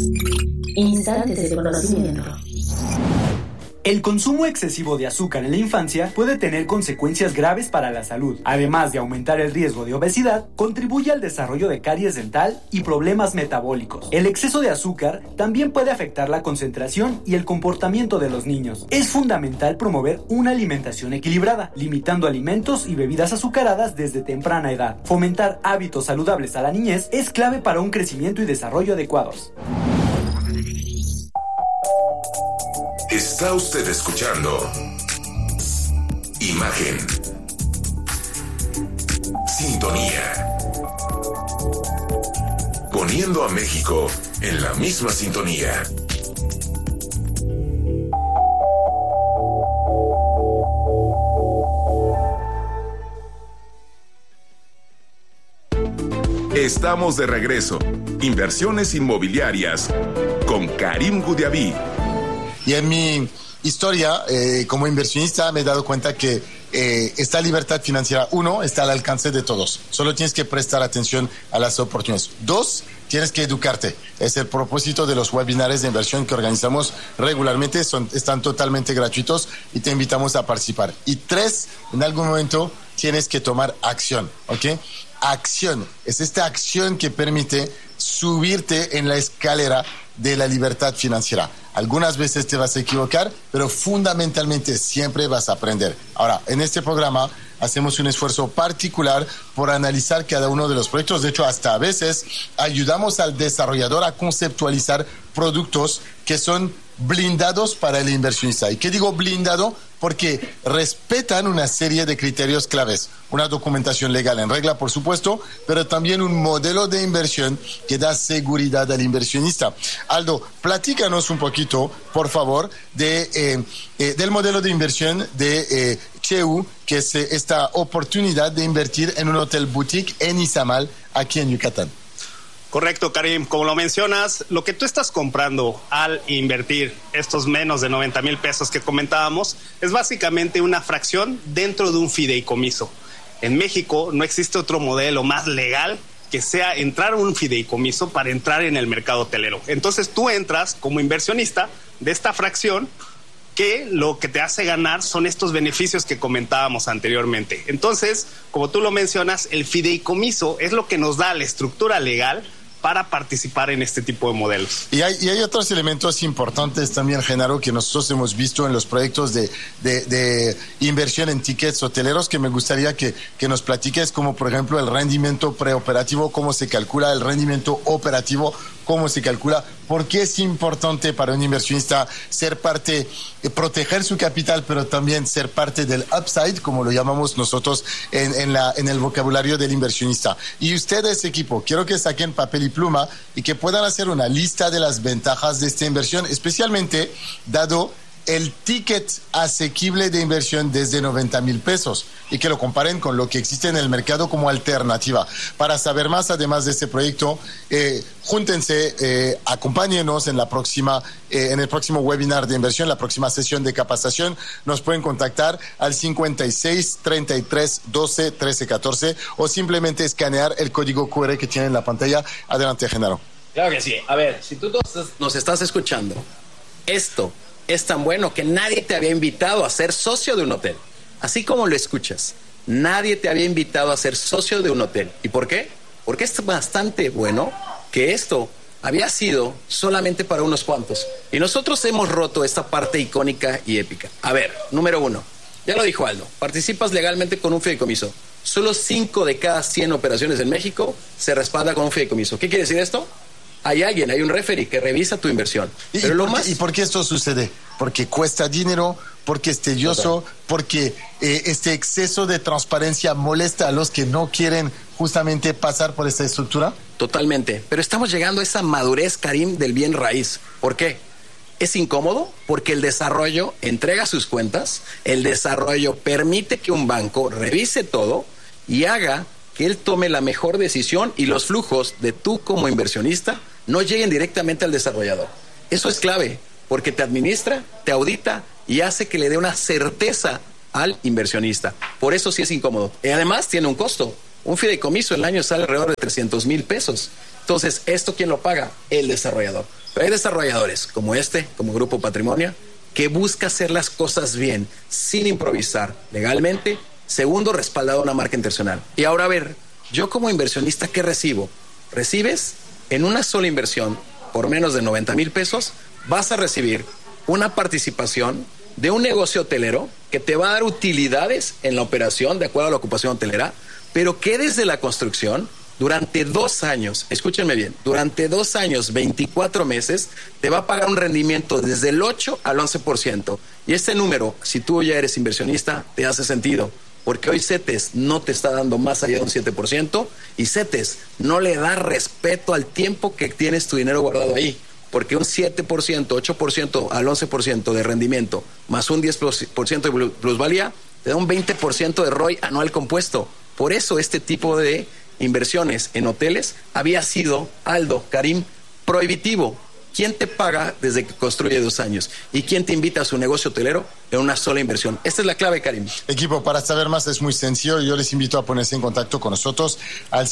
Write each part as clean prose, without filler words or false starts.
Instantes de conocimiento. El consumo excesivo de azúcar en la infancia puede tener consecuencias graves para la salud. Además de aumentar el riesgo de obesidad, contribuye al desarrollo de caries dental y problemas metabólicos. El exceso de azúcar también puede afectar la concentración y el comportamiento de los niños. Es fundamental promover una alimentación equilibrada, limitando alimentos y bebidas azucaradas desde temprana edad. Fomentar hábitos saludables a la niñez es clave para un crecimiento y desarrollo adecuados. Está usted escuchando Imagen. Sintonía. Poniendo a México en la misma sintonía. Estamos de regreso. Inversiones inmobiliarias con Karim Goudiaby. Y en mi historia como inversionista me he dado cuenta que esta libertad financiera, uno, está al alcance de todos. Solo tienes que prestar atención a las oportunidades. Dos, tienes que educarte. Es el propósito de los webinars de inversión que organizamos regularmente. Están totalmente gratuitos y te invitamos a participar. Y tres, en algún momento tienes que tomar acción, ¿ok? Acción. Es esta acción que permite subirte en la escalera de la libertad financiera. Algunas veces te vas a equivocar, pero fundamentalmente siempre vas a aprender. Ahora, en este programa hacemos un esfuerzo particular por analizar cada uno de los proyectos. De hecho, hasta a veces ayudamos al desarrollador a conceptualizar productos que son blindados para el inversionista. ¿Y qué digo blindado? Porque respetan una serie de criterios claves. Una documentación legal en regla, por supuesto, pero también un modelo de inversión que da seguridad al inversionista. Aldo, platícanos un poquito, por favor, del modelo de inversión de CHEU, que es esta oportunidad de invertir en un hotel boutique en Izamal, aquí en Yucatán. Correcto, Karim. Como lo mencionas, lo que tú estás comprando al invertir estos menos de 90,000 pesos que comentábamos es básicamente una fracción dentro de un fideicomiso. En México no existe otro modelo más legal que sea entrar a un fideicomiso para entrar en el mercado hotelero. Entonces tú entras como inversionista de esta fracción que lo que te hace ganar son estos beneficios que comentábamos anteriormente. Entonces, como tú lo mencionas, el fideicomiso es lo que nos da la estructura legal para participar en este tipo de modelos. Y hay otros elementos importantes también, Genaro, que nosotros hemos visto en los proyectos de inversión en tickets hoteleros, que me gustaría que nos platiques, como por ejemplo el rendimiento preoperativo, cómo se calcula el rendimiento operativo, cómo se calcula, por qué es importante para un inversionista ser parte, proteger su capital, pero también ser parte del upside, como lo llamamos nosotros en el vocabulario del inversionista. Y ustedes, equipo, quiero que saquen papel y pluma y que puedan hacer una lista de las ventajas de esta inversión, especialmente dado el ticket asequible de inversión desde 90,000 pesos y que lo comparen con lo que existe en el mercado como alternativa. Para saber más, además de este proyecto, júntense, acompáñenos en el próximo webinar de inversión, la próxima sesión de capacitación. Nos pueden contactar al 56 33 12 13 14 o simplemente escanear el código QR que tiene en la pantalla. Adelante, Genaro. Claro que sí. A ver, si tú nos estás escuchando, esto es tan bueno que nadie te había invitado a ser socio de un hotel. Así como lo escuchas, nadie te había invitado a ser socio de un hotel. ¿Y por qué? Porque es bastante bueno que esto había sido solamente para unos cuantos. Y nosotros hemos roto esta parte icónica y épica. A ver, número 1, ya lo dijo Aldo, participas legalmente con un fideicomiso. Solo 5 de cada 100 operaciones en México se respalda con un fideicomiso. ¿Qué quiere decir esto? Hay un referee que revisa tu inversión. ¿Y por qué esto sucede? Porque cuesta dinero, porque es tedioso, porque este exceso de transparencia molesta a los que no quieren justamente pasar por esta estructura. Totalmente, pero estamos llegando a esa madurez, Karim, del bien raíz. ¿Por qué? Es incómodo porque el desarrollo entrega sus cuentas, el desarrollo permite que un banco revise todo y haga que él tome la mejor decisión y los flujos de tú como inversionista no lleguen directamente al desarrollador. Eso es clave, porque te administra, te audita y hace que le dé una certeza al inversionista. Por eso sí es incómodo. Y además tiene un costo. Un fideicomiso el año sale alrededor de 300,000 pesos. Entonces, ¿esto quién lo paga? El desarrollador. Pero hay desarrolladores como Grupo Patrimonio, que busca hacer las cosas bien, sin improvisar, legalmente. Segundo, respaldado una marca internacional. Y ahora, a ver, yo como inversionista, ¿qué recibo? Recibes en una sola inversión, por menos de 90,000 pesos, vas a recibir una participación de un negocio hotelero que te va a dar utilidades en la operación, de acuerdo a la ocupación hotelera, pero que desde la construcción, durante 2 años, escúchenme bien, durante 2 años, 24 meses, te va a pagar un rendimiento desde el 8 al 11%. Y este número, si tú ya eres inversionista, te hace sentido, porque hoy CETES no te está dando más allá de un 7%, y CETES no le da respeto al tiempo que tienes tu dinero guardado ahí, porque un 7%, 8% al 11% de rendimiento, más un 10% de plusvalía, te da un 20% de ROI anual compuesto. Por eso este tipo de inversiones en hoteles había sido, Aldo, Karim, prohibitivo. ¿Quién te paga desde que construye 2 años? ¿Y quién te invita a su negocio hotelero en una sola inversión? Esta es la clave, Karim. Equipo, para saber más es muy sencillo. Yo les invito a ponerse en contacto con nosotros al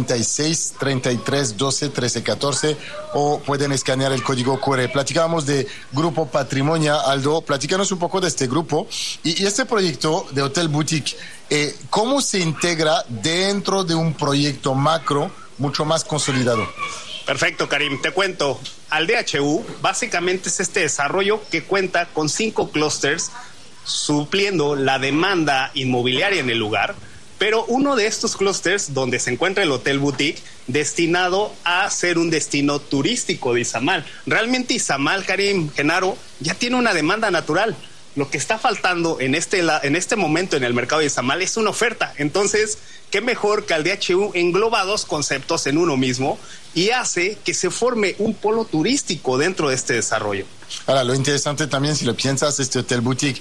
56 33 12 13 14 o pueden escanear el código QR. Platicábamos de Grupo Patrimonio. Aldo, platícanos un poco de este grupo y este proyecto de Hotel Boutique. ¿Cómo se integra dentro de un proyecto macro mucho más consolidado? Perfecto, Karim. Te cuento. Aldea.hu básicamente es este desarrollo que cuenta con 5 clústeres supliendo la demanda inmobiliaria en el lugar, pero uno de estos clústeres donde se encuentra el Hotel Boutique destinado a ser un destino turístico de Izamal. Realmente Izamal, Karim, Genaro, ya tiene una demanda natural. Lo que está faltando en este momento en el mercado de Izamal es una oferta. Entonces, qué mejor que Aldea.hu engloba 2 conceptos en uno mismo y hace que se forme un polo turístico dentro de este desarrollo. Ahora, lo interesante también, si lo piensas, este Hotel Boutique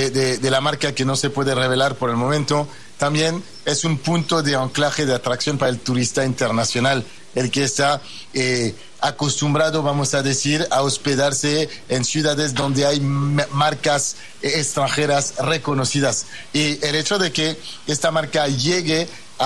de la marca que no se puede revelar por el momento, también es un punto de anclaje de atracción para el turista internacional, el que está acostumbrado, vamos a decir, a hospedarse en ciudades donde hay marcas extranjeras reconocidas. Y el hecho de que esta marca llegue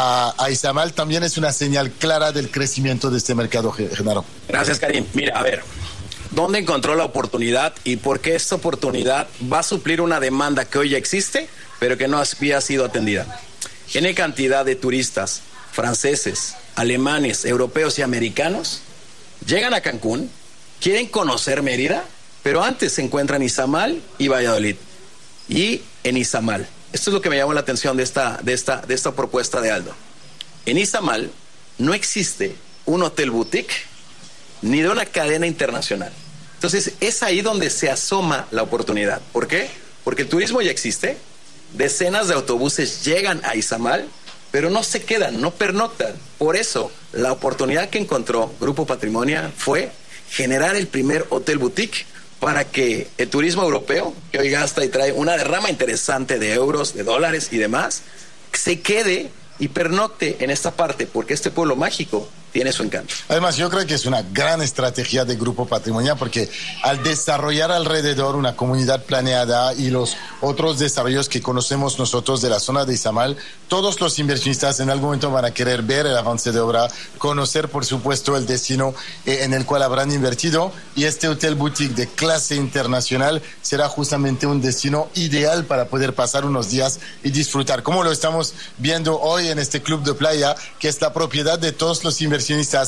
a Izamal también es una señal clara del crecimiento de este mercado, Genaro. Gracias, Karim. Mira, a ver, ¿dónde encontró la oportunidad y por qué esta oportunidad va a suplir una demanda que hoy ya existe, pero que no había sido atendida? Tiene cantidad de turistas franceses, alemanes, europeos y americanos llegan a Cancún, quieren conocer Mérida, pero antes se encuentran Izamal y Valladolid. Y en Izamal, esto es lo que me llamó la atención de esta propuesta de Aldo. En Izamal no existe un hotel boutique ni de una cadena internacional. Entonces es ahí donde se asoma la oportunidad. ¿Por qué? Porque el turismo ya existe, decenas de autobuses llegan a Izamal, pero no se quedan, no pernoctan. Por eso, la oportunidad que encontró Grupo Patrimonio fue generar el primer hotel boutique para que el turismo europeo, que hoy gasta y trae una derrama interesante de euros, de dólares y demás, se quede y pernocte en esta parte, porque este pueblo mágico tiene su encanto. Además, yo creo que es una gran estrategia de Grupo Patrimonio, porque al desarrollar alrededor una comunidad planeada y los otros desarrollos que conocemos nosotros de la zona de Izamal, todos los inversionistas en algún momento van a querer ver el avance de obra, conocer, por supuesto, el destino en el cual habrán invertido, y este hotel boutique de clase internacional será justamente un destino ideal para poder pasar unos días y disfrutar, como lo estamos viendo hoy en este club de playa, que es la propiedad de todos los inversionistas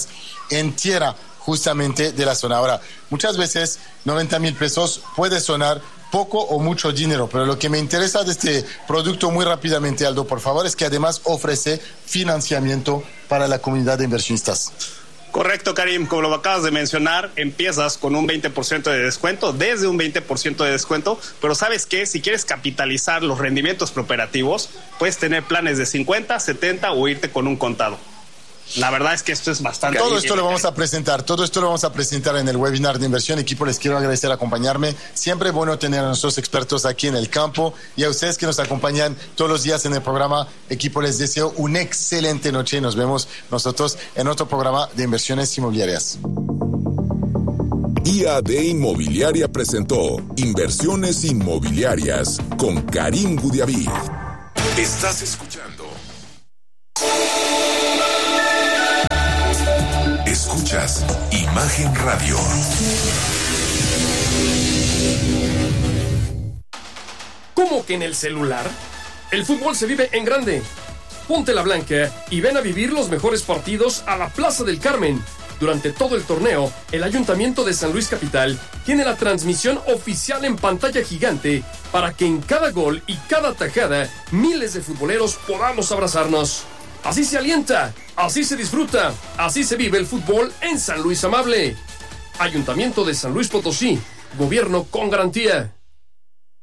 en tierra justamente de la zona. Ahora, muchas veces 90,000 pesos puede sonar poco o mucho dinero, pero lo que me interesa de este producto muy rápidamente, Aldo, por favor, es que además ofrece financiamiento para la comunidad de inversionistas. Correcto, Karim, como lo acabas de mencionar, empiezas con un 20% de descuento, desde un 20% de descuento, pero ¿sabes qué? Si quieres capitalizar los rendimientos preoperativos, puedes tener planes de 50, 70 o irte con un contado. La verdad es que esto es bastante... Todo esto lo vamos a presentar en el webinar de inversión. Equipo, les quiero agradecer acompañarme. Siempre es bueno tener a nuestros expertos aquí en el campo, y a ustedes que nos acompañan todos los días en el programa. Equipo, les deseo una excelente noche y nos vemos nosotros en otro programa de inversiones inmobiliarias. IAD Inmobiliaria presentó Inversiones Inmobiliarias con Karim Goudiaby. Estás escuchando. Escuchas Imagen Radio. ¿Cómo que en el celular? El fútbol se vive en grande. Ponte la blanca y ven a vivir los mejores partidos a la Plaza del Carmen. Durante todo el torneo, el Ayuntamiento de San Luis Capital tiene la transmisión oficial en pantalla gigante para que en cada gol y cada tajada miles de futboleros podamos abrazarnos. Así se alienta, así se disfruta, así se vive el fútbol en San Luis Amable. Ayuntamiento de San Luis Potosí, gobierno con garantía.